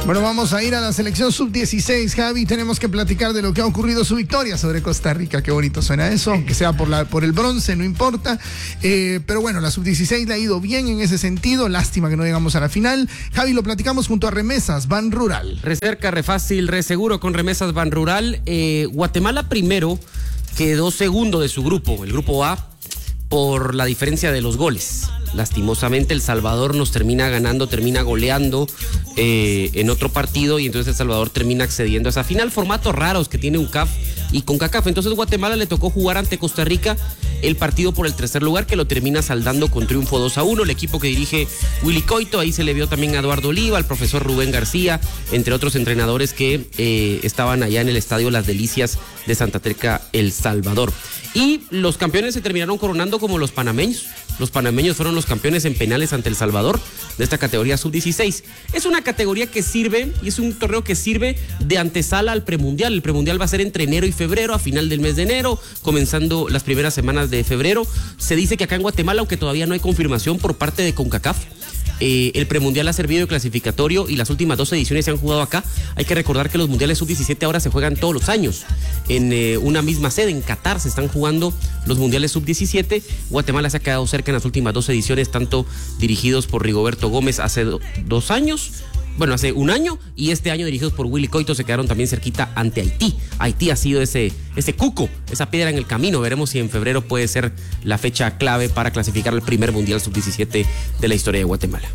Bueno, vamos a ir a la selección sub-16, Javi. Tenemos que platicar de lo que ha ocurrido, su victoria sobre Costa Rica. Qué bonito suena eso, aunque sea por el bronce, no importa. Pero bueno, la sub-16 le ha ido bien en ese sentido. Lástima que no llegamos a la final. Javi, lo platicamos junto a Remesas Ban Rural. Re cerca, re fácil, re seguro con Remesas Ban Rural. Guatemala primero quedó segundo de su grupo, el grupo A, por la diferencia de los goles. Lastimosamente El Salvador nos termina ganando, termina goleando en otro partido, y entonces El Salvador termina accediendo a esa final. Formatos raros que tiene UNCAF y CONCACAF. Entonces Guatemala le tocó jugar ante Costa Rica el partido por el tercer lugar, que lo termina saldando con triunfo 2-1. El equipo que dirige Willy Coito, ahí se le vio también a Eduardo Oliva, al profesor Rubén García, entre otros entrenadores que estaban allá en el estadio Las Delicias de Santa Tecla, El Salvador. Y los campeones se terminaron coronando como los panameños. Los panameños fueron los campeones en penales ante El Salvador de esta categoría sub-16. Es una categoría que sirve, y es un torneo que sirve de antesala al premundial. El premundial va a ser entre enero y febrero, a final del mes de enero, comenzando las primeras semanas de febrero. Se dice que acá en Guatemala, aunque todavía no hay confirmación por parte de CONCACAF, el premundial ha servido de clasificatorio y las últimas 2 ediciones se han jugado acá. Hay que recordar que los mundiales sub-17 ahora se juegan todos los años en una misma sede. En Qatar se están jugando los mundiales sub-17. Guatemala se ha quedado cerca en las últimas 2 ediciones, tanto dirigidos por Rigoberto Gómez hace 2 años. Bueno, hace 1 año, y este año dirigidos por Willy Coito se quedaron también cerquita ante Haití. Haití ha sido ese cuco, esa piedra en el camino. Veremos si en febrero puede ser la fecha clave para clasificar el primer Mundial Sub-17 de la historia de Guatemala.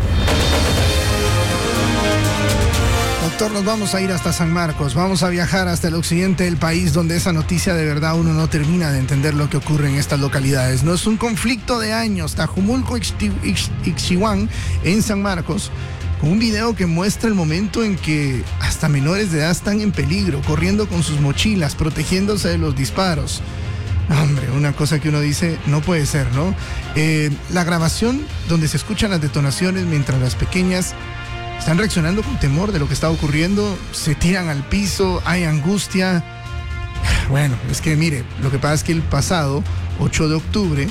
Doctor, nos vamos a ir hasta San Marcos, vamos a viajar hasta el occidente del país, donde esa noticia de verdad uno no termina de entender lo que ocurre en estas localidades. No es un conflicto de años. Tajumulco, Ixchihuán, en San Marcos, con un video que muestra el momento en que hasta menores de edad están en peligro, corriendo con sus mochilas, protegiéndose de los disparos. Hombre, una cosa que uno dice, no puede ser, ¿no? La grabación donde se escuchan las detonaciones mientras las pequeñas están reaccionando con temor de lo que está ocurriendo, se tiran al piso, hay angustia. Bueno, es que mire, lo que pasa es que el pasado 8 de octubre,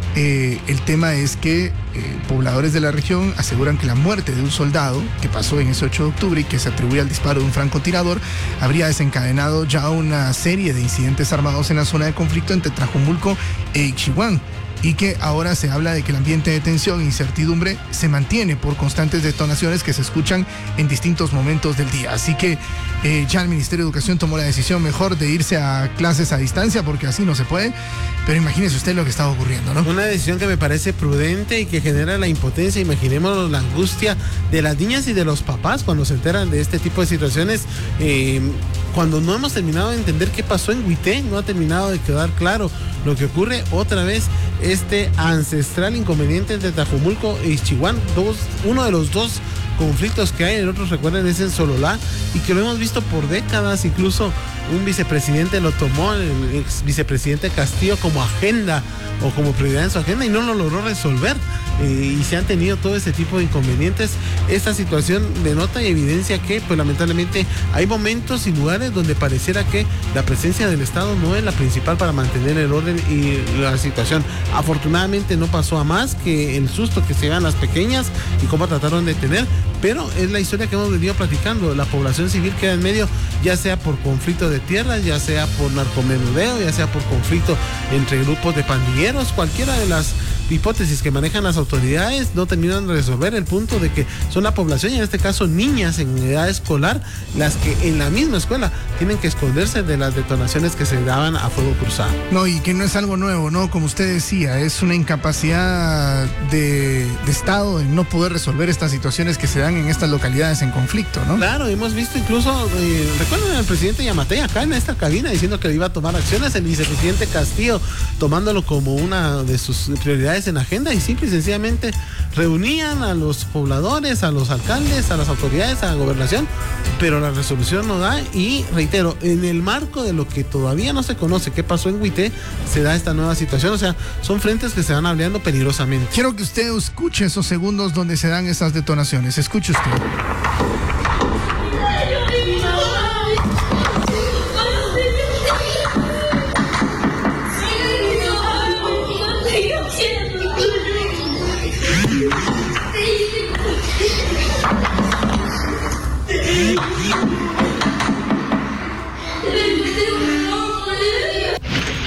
el tema es que pobladores de la región aseguran que la muerte de un soldado que pasó en ese 8 de octubre y que se atribuye al disparo de un francotirador habría desencadenado ya una serie de incidentes armados en la zona de conflicto entre Tajumulco e Ixchihuán, y que ahora se habla de que el ambiente de tensión e incertidumbre se mantiene por constantes detonaciones que se escuchan en distintos momentos del día. Así que ya el Ministerio de Educación tomó la decisión mejor de irse a clases a distancia, porque así no se puede. Pero imagínese usted lo que está ocurriendo, ¿no? Una decisión que me parece prudente y que genera la impotencia. Imaginémonos la angustia de las niñas y de los papás cuando se enteran de este tipo de situaciones. Cuando no hemos terminado de entender qué pasó en Huité, no ha terminado de quedar claro lo que ocurre. Otra vez este ancestral inconveniente entre Tajumulco e Ixchihuán, uno de los 2 conflictos que hay. El otro, recuerden, es en Sololá, y que lo hemos visto por décadas. Incluso un vicepresidente lo tomó, el ex vicepresidente Castillo, como agenda o como prioridad en su agenda, y no lo logró resolver. Y se han tenido todo ese tipo de inconvenientes. Esta situación denota y evidencia que, pues, lamentablemente hay momentos y lugares donde pareciera que la presencia del Estado no es la principal para mantener el orden y la situación. Afortunadamente no pasó a más que el susto que se llevan las pequeñas y cómo trataron de tener, pero es la historia que hemos venido platicando. La población civil queda en medio, ya sea por conflicto de tierras, ya sea por narcomenudeo, ya sea por conflicto entre grupos de pandilleros. Cualquiera de las hipótesis que manejan las autoridades no terminan de resolver el punto de que son la población, y en este caso niñas en edad escolar, las que en la misma escuela tienen que esconderse de las detonaciones que se daban a fuego cruzado. No, y que no es algo nuevo, ¿no? Como usted decía, es una incapacidad de Estado en no poder resolver estas situaciones que se dan en estas localidades en conflicto, ¿no? Claro, hemos visto incluso, recuerden al presidente Yamatei acá en esta cabina diciendo que iba a tomar acciones, el vicepresidente Castillo tomándolo como una de sus prioridades en agenda, y simple y sencillamente reunían a los pobladores, a los alcaldes, a las autoridades, a la gobernación, pero la resolución no da. Y reitero, en el marco de lo que todavía no se conoce qué pasó en Huité, se da esta nueva situación. O sea, son frentes que se van abriendo peligrosamente. Quiero que usted escuche esos segundos donde se dan esas detonaciones. Escuche usted.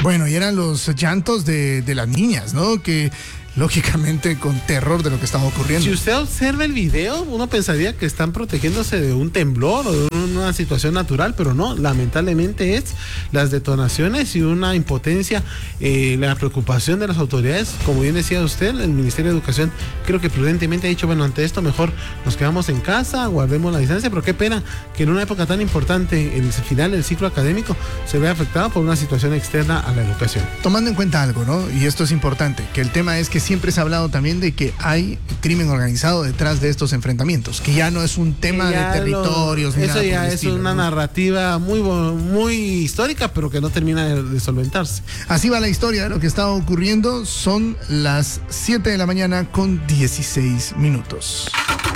Bueno, y eran los llantos de las niñas, ¿no? Que lógicamente con terror de lo que estaba ocurriendo. Si usted observa el video, uno pensaría que están protegiéndose de un temblor o de una situación natural, pero no, lamentablemente es las detonaciones y una impotencia, la preocupación de las autoridades. Como bien decía usted, el Ministerio de Educación creo que prudentemente ha dicho, bueno, ante esto mejor nos quedamos en casa, guardemos la distancia, pero qué pena que en una época tan importante, el final del ciclo académico, se vea afectado por una situación externa a la educación. Tomando en cuenta algo, ¿no? Y esto es importante, que el tema es que siempre se ha hablado también de que hay crimen organizado detrás de estos enfrentamientos, que ya no es un tema de territorios. Eso ya es una narrativa muy histórica, pero que no termina de solventarse. Así va la historia de lo que está ocurriendo. Son las 7 de la mañana con 16 minutos.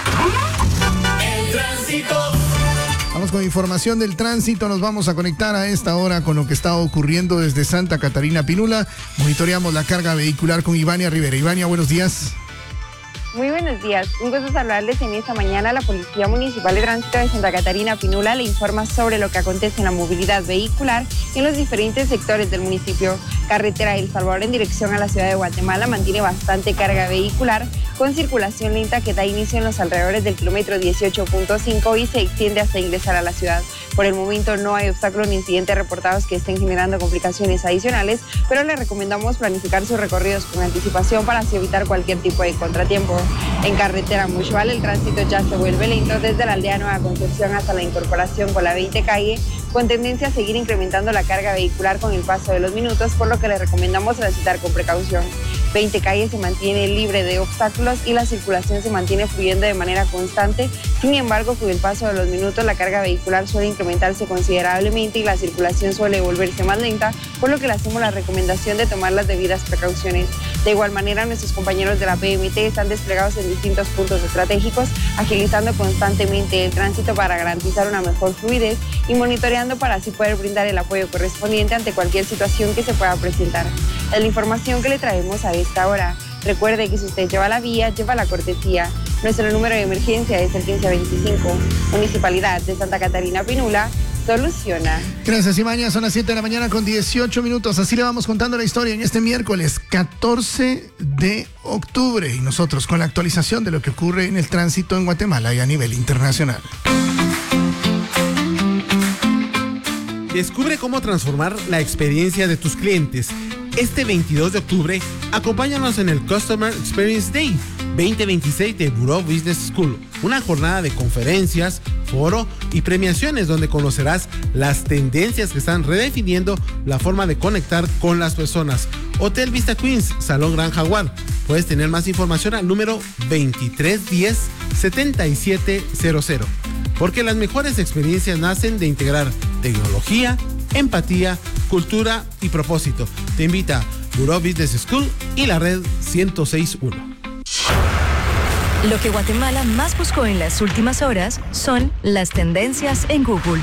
El tránsito. Vamos con información del tránsito, nos vamos a conectar a esta hora con lo que está ocurriendo desde Santa Catarina Pinula. Monitoreamos la carga vehicular con Ivania Rivera. Ivania, buenos días. Muy buenos días, un gusto saludarles en esta mañana. La Policía Municipal de Tránsito de Santa Catarina Pinula le informa sobre lo que acontece en la movilidad vehicular en los diferentes sectores del municipio. Carretera El Salvador en dirección a la ciudad de Guatemala mantiene bastante carga vehicular con circulación lenta que da inicio en los alrededores del kilómetro 18.5 y se extiende hasta ingresar a la ciudad. Por el momento no hay obstáculos ni incidentes reportados que estén generando complicaciones adicionales, pero le recomendamos planificar sus recorridos con anticipación para así evitar cualquier tipo de contratiempo. En carretera Muxval el tránsito ya se vuelve lento desde la aldea Nueva Concepción hasta la incorporación con la 20 calle, con tendencia a seguir incrementando la carga vehicular con el paso de los minutos, por lo que le recomendamos transitar con precaución. 20 calle se mantiene libre de obstáculos y la circulación se mantiene fluyendo de manera constante. Sin embargo, con el paso de los minutos la carga vehicular suele incrementarse considerablemente y la circulación suele volverse más lenta, por lo que le hacemos la recomendación de tomar las debidas precauciones. De igual manera, nuestros compañeros de la PMT están desplegados en distintos puntos estratégicos, agilizando constantemente el tránsito para garantizar una mejor fluidez y monitoreando para así poder brindar el apoyo correspondiente ante cualquier situación que se pueda presentar. Es la información que le traemos a esta hora. Recuerde que si usted lleva la vía, lleva la cortesía. Nuestro número de emergencia es el 1525. Municipalidad de Santa Catarina Pinula, soluciona. Gracias, Ivania. Son las 7 de la mañana con 18 minutos. Así le vamos contando la historia en este miércoles 14 de octubre. Y nosotros con la actualización de lo que ocurre en el tránsito en Guatemala y a nivel internacional. Descubre cómo transformar la experiencia de tus clientes. Este 22 de octubre, acompáñanos en el Customer Experience Day 2026 de Bureau Business School, una jornada de conferencias, foro y premiaciones donde conocerás las tendencias que están redefiniendo la forma de conectar con las personas. Hotel Vista Queens, Salón Gran Jaguar. Puedes tener más información al número 2310-7700. Porque las mejores experiencias nacen de integrar tecnología, empatía, cultura y propósito. Te invita Bureau Business School y la red 106.1. Lo que Guatemala más buscó en las últimas horas son las tendencias en Google.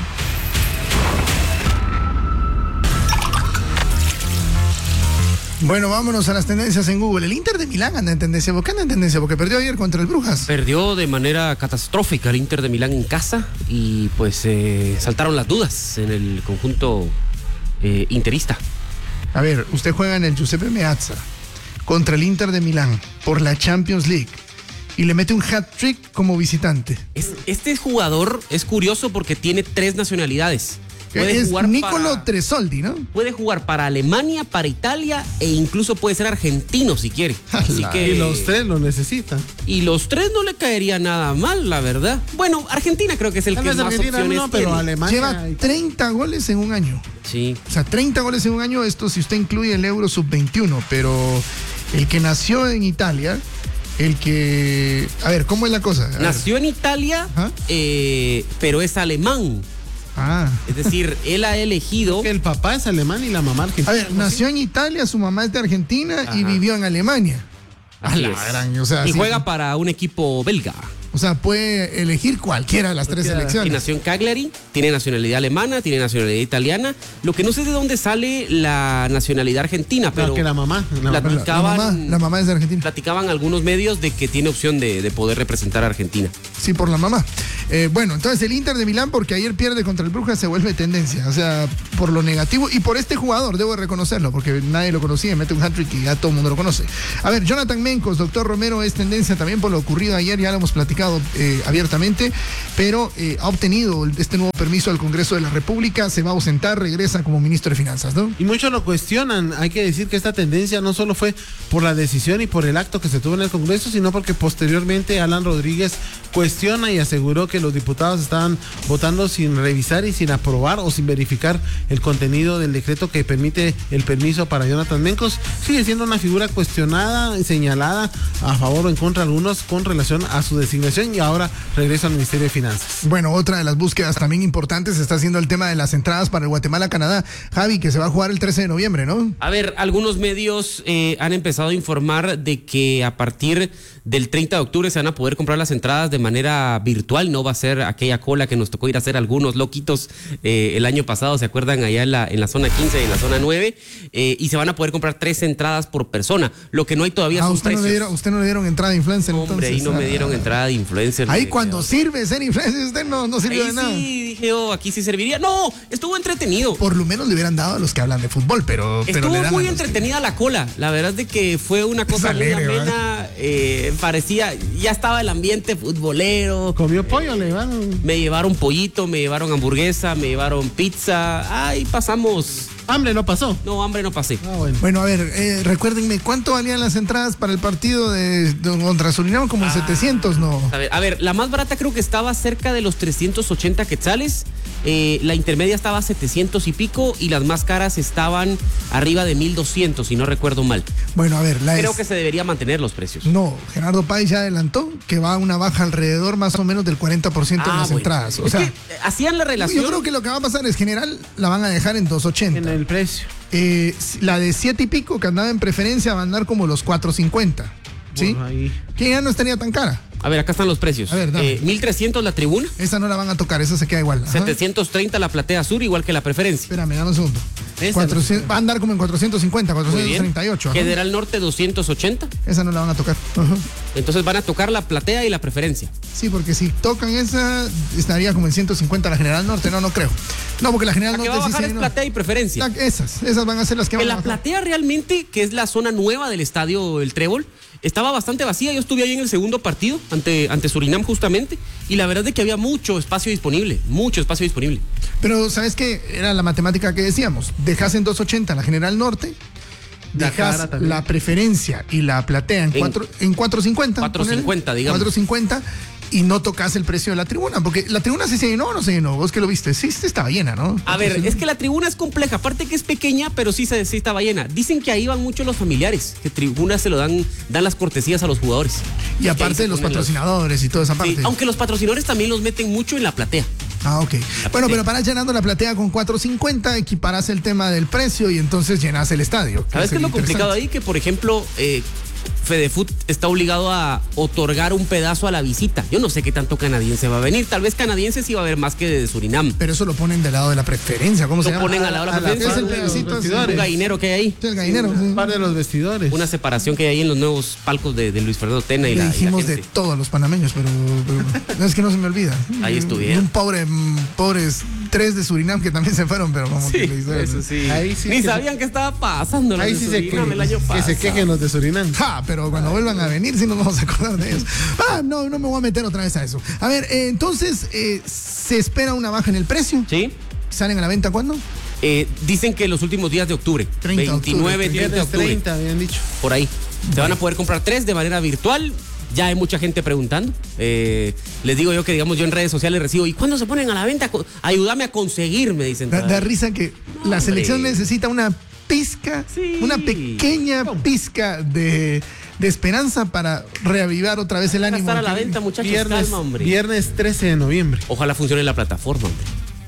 Bueno, vámonos a las tendencias en Google. El Inter de Milán anda en tendencia. ¿Por qué anda en tendencia? Porque perdió ayer contra el Brujas. Perdió de manera catastrófica el Inter de Milán en casa y pues saltaron las dudas en el conjunto interista. A ver, usted juega en el Giuseppe Meazza contra el Inter de Milán por la Champions League y le mete un hat-trick como visitante. Este jugador es curioso porque tiene 3 nacionalidades. Es Nicolo Tresoldi, ¿no? Puede jugar para Alemania, para Italia e incluso puede ser argentino si quiere. Así que, y los 3 lo necesitan. Y los 3 no le caería nada mal, la verdad. Bueno, Argentina creo que es el que más opciones no, pero tiene. Alemania lleva 30 goles en un año. Sí. O sea, 30 goles en un año, esto si usted incluye el Euro Sub-21, pero el que nació en Italia, el que... A ver, ¿cómo es la cosa? Nació en Italia, pero es alemán. Ah. Es decir, él ha elegido... Que el papá es alemán y la mamá argentina. A ver, nació en Italia, su mamá es de Argentina. Ajá. Y vivió en Alemania. Así es. O sea, y sí, juega para un equipo belga. O sea, puede elegir cualquiera de las 3 selecciones. Y nació en Cagliari, tiene nacionalidad alemana, tiene nacionalidad italiana. Lo que no sé de dónde sale la nacionalidad argentina, pero que la mamá. La mamá es de Argentina. Platicaban algunos medios de que tiene opción de poder representar a Argentina. Sí, por la mamá. Bueno, entonces el Inter de Milán, porque ayer pierde contra el Brujas, se vuelve tendencia. O sea, por lo negativo y por este jugador, debo reconocerlo, porque nadie lo conocía, mete un hat-trick y ya todo el mundo lo conoce. A ver, Jonathan Mencos, doctor Romero, es tendencia también por lo ocurrido ayer, ya lo hemos platicado abiertamente, pero ha obtenido este nuevo permiso del Congreso de la República, se va a ausentar, regresa como ministro de Finanzas, ¿no? Y muchos lo cuestionan. Hay que decir que esta tendencia no solo fue por la decisión y por el acto que se tuvo en el Congreso, sino porque posteriormente Alan Rodríguez cuestiona y aseguró que los diputados estaban votando sin revisar y sin aprobar o sin verificar el contenido del decreto que permite el permiso para Jonathan Mencos. Sigue siendo una figura cuestionada, señalada a favor o en contra de algunos con relación a su designación, y ahora regresa al Ministerio de Finanzas. Bueno, otra de las búsquedas también importantes está siendo el tema de las entradas para el Guatemala-Canadá. Javi, que se va a jugar el 13 de noviembre, ¿no? A ver, algunos medios han empezado a informar de que a partir del 30 de octubre se van a poder comprar las entradas de manera virtual. No va a ser aquella cola que nos tocó ir a hacer algunos loquitos el año pasado, ¿se acuerdan? Allá en la zona 15 y en la zona 9, y se van a poder comprar 3 entradas por persona. Lo que no hay todavía son precios. Usted no le dieron entrada de influencer, hombre, entonces. Ahí no me dieron entrada de influencer. Ahí cuando sirve ser influencer, usted no sirvió ahí de nada. Sí, dije, aquí sí serviría. No, estuvo entretenido. Por lo menos le hubieran dado a los que hablan de fútbol, pero estuvo muy entretenida la cola. La verdad es de que fue una cosa muy amena. Parecía, ya estaba el ambiente futbolero. ¿Comió pollo? Le llevaron. Me llevaron pollito, me llevaron hamburguesa, me llevaron pizza. Ahí pasamos. ¿Hambre no pasó? No, hambre no pasé. Bueno, a ver, recuérdenme, ¿cuánto valían las entradas para el partido de contra Surinam? Como 700, ¿no? A ver, la más barata creo que estaba cerca de los 380 quetzales. La intermedia estaba a 700 y pico, y las más caras estaban arriba de 1200, si no recuerdo mal. Bueno, a ver, creo que se debería mantener los precios. No, Gerardo Páez ya adelantó que va a una baja alrededor más o menos del 40% en las entradas. O sea, que hacían la relación. Yo creo que lo que va a pasar es general la van a dejar en 280. En el precio. La de 7 y pico que andaba en preferencia va a andar como los 450. ¿Sí? Que ya no estaría tan cara. A ver, acá están los precios. A ver, 1,300 la tribuna. Esa no la van a tocar, esa se queda igual. Ajá. 730 la platea sur, igual que la preferencia. Espérame, dame un segundo. 400, va a andar como en 450, 438. General Norte 280. Esa no la van a tocar. Ajá. Entonces van a tocar la platea y la preferencia. Sí, porque si tocan esa, estaría como en 150 la General Norte. No creo. No, porque la General Norte va a bajar es platea y preferencia. Esas van a ser las que van a bajar. La platea realmente, que es la zona nueva del estadio El Trébol, estaba bastante vacía. Yo estuve ahí en el segundo partido ante Surinam justamente, y la verdad es que había mucho espacio disponible. Pero ¿sabes qué? Era la matemática que decíamos. Dejas en 280 la General Norte, dejas la preferencia y la platea en 450. 450, digamos. 450. Y no tocas el precio de la tribuna, porque la tribuna sí se llenó o no se llenó. Vos que lo viste, sí estaba llena, ¿no? A ver, es que la tribuna es compleja, aparte que es pequeña, pero sí estaba llena. Dicen que ahí van mucho los familiares, que tribuna se lo dan las cortesías a los jugadores. Y aparte de los patrocinadores y toda esa parte. Sí, aunque los patrocinadores también los meten mucho en la platea. Ah, ok. Bueno, pero para llenando la platea con 450, equiparás el tema del precio y entonces llenas el estadio. ¿Sabes qué es lo complicado ahí? Que, por ejemplo, Fedefoot está obligado a otorgar un pedazo a la visita. Yo no sé qué tanto canadiense va a venir. Tal vez canadiense sí va a haber más que de Surinam. Pero eso lo ponen del lado de la preferencia. ¿Cómo se llama? Lo ponen al lado de la preferencia. Es el pedacito. Un gallinero que hay ahí. Sí, el gallinero. Un par de los vestidores. Una separación que hay ahí en los nuevos palcos de Luis Fernando Tena y Le la dijimos gente. de todos los panameños, pero no, es que no se me olvida. Ahí estuvieron. Pobres 3 de Surinam que también se fueron, pero como que Sí, eso sí. Ahí sí Ni que sabían qué estaba pasando. Ahí los de sí Surinam el año que pasado. se quejen los de Surinam. Pero cuando vuelvan a venir, sí nos vamos a acordar de ellos. No me voy a meter otra vez a eso. A ver, entonces, ¿se espera una baja en el precio? Sí. ¿Salen a la venta cuándo? Dicen que los últimos días de octubre. 29, 30 de octubre. 30, habían dicho. Por ahí. Se van a poder comprar 3 de manera virtual. Ya hay mucha gente preguntando. Les digo yo que, digamos, yo en redes sociales recibo, ¿y cuándo se ponen a la venta? Ayúdame a conseguir, me dicen. Da risa que la selección necesita una pizca, una pequeña pizca de esperanza para reavivar otra vez el ánimo. Estar a la venta, muchachos, Viernes, calma, hombre. Viernes 13 de noviembre. Ojalá funcione la plataforma, hombre.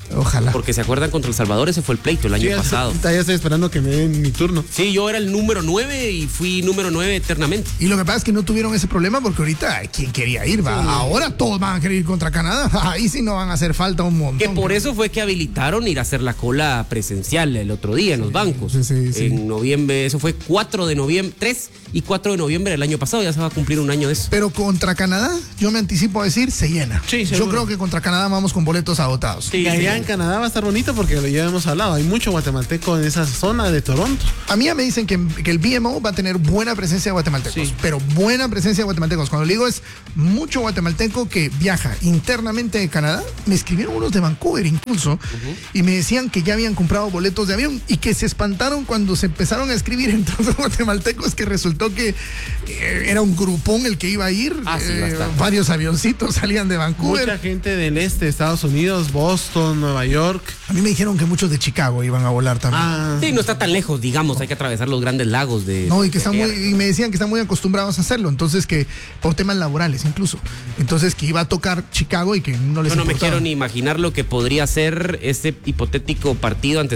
Ojalá. Porque se acuerdan, contra El Salvador, ese fue el pleito el año pasado. Ya estoy esperando que me den mi turno. Sí, yo era el número 9 y fui número 9 eternamente. Y lo que pasa es que no tuvieron ese problema porque ahorita, ¿quién quería ir? Va? Ahora todos van a querer ir contra Canadá. Ahí sí no van a hacer falta un montón. Que por eso fue que habilitaron ir a hacer la cola presencial el otro día en los bancos. Sí. En noviembre, eso fue 4 de noviembre, 3 y 4 de noviembre del año pasado, ya se va a cumplir un año de eso. Pero contra Canadá, yo me anticipo a decir, se llena. Sí, yo seguro. creo que contra Canadá vamos con boletos agotados. Sí, Y allá sí. en Canadá va a estar bonito porque ya hemos hablado. Hay mucho guatemalteco en esa zona de Toronto. A mí ya me dicen que el BMO va a tener buena presencia de guatemaltecos, Sí. pero buena presencia de guatemaltecos. Cuando le digo es mucho guatemalteco que viaja internamente de Canadá, me escribieron unos de Vancouver incluso, y me decían que ya habían comprado boletos de avión y que se espantaron cuando se empezaron a escribir entre los guatemaltecos, que resultó que era un grupón el que iba a ir. Ah, sí, bastante. Varios avioncitos salían de Vancouver. Mucha gente del este de Estados Unidos, Boston, Nueva York. A mí me dijeron que muchos de Chicago iban a volar también. Sí, no está tan lejos, digamos, hay que atravesar los grandes lagos de... No, y que de están tierra. y me decían que están muy acostumbrados a hacerlo, entonces que por temas laborales incluso. Entonces que iba a tocar Chicago y que no les Yo no me importaba. quiero ni imaginar lo que podría ser ese hipotético partido ante